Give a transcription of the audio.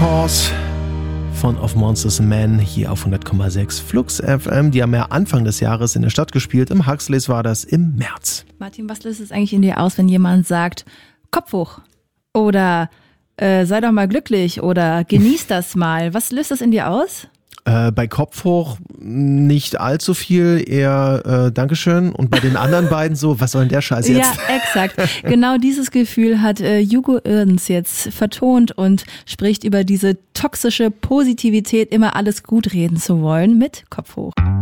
Cause von Of Monsters and Men hier auf 100,6 Flux FM. Die haben ja Anfang des Jahres in der Stadt gespielt. Im Huxleys war das im März. Martin, was löst es eigentlich in dir aus, wenn jemand sagt, Kopf hoch oder sei doch mal glücklich oder genieß das mal? Was löst das in dir aus? Bei Kopf hoch nicht allzu viel, eher Dankeschön. Und bei den anderen beiden so, was soll denn der Scheiß jetzt? Ja, exakt. Genau dieses Gefühl hat Hugo Irdens jetzt vertont und spricht über diese toxische Positivität, immer alles gut reden zu wollen mit Kopf hoch.